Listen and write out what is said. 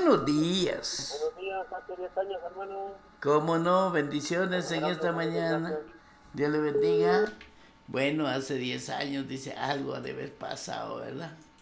buenos días. Buenos días, hace 10 años, hermano. ¿Cómo no? Bendiciones en Gracias, esta muchas mañana. gracias. Dios le bendiga. Bueno, hace 10 años, dice, algo ha de haber pasado, ¿verdad?